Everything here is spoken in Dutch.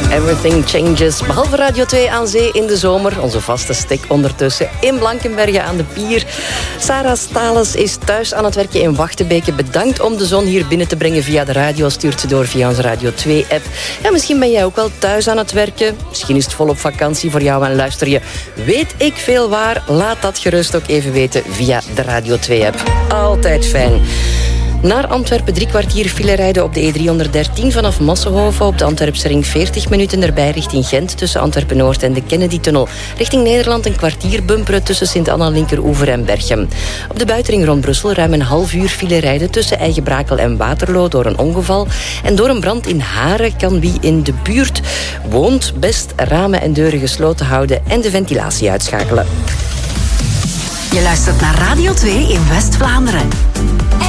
Everything changes. Behalve Radio 2 aan zee in de zomer. Onze vaste stek ondertussen in Blankenberge aan de pier. Sarah Stales is thuis aan het werken in Wachtebeke. Bedankt om de zon hier binnen te brengen via de radio. Stuurt ze door via onze Radio 2-app. Ja, misschien ben jij ook wel thuis aan het werken. Misschien is het volop vakantie voor jou en luister je weet ik veel waar. Laat dat gerust ook even weten via de Radio 2-app. Altijd fijn. Naar Antwerpen 3 kwartier file rijden op de E313 vanaf Massenhoven op de Antwerpse ring 40 minuten erbij richting Gent tussen Antwerpen-Noord en de Kennedy-tunnel. Richting Nederland een kwartier bumperen tussen Sint-Anna-Linkeroever en Berchem. Op de buitenring rond Brussel ruim een half uur file rijden tussen Eigenbrakel en Waterloo door een ongeval. En door een brand in Haren kan wie in de buurt woont best ramen en deuren gesloten houden en de ventilatie uitschakelen. Je luistert naar Radio 2 in West-Vlaanderen.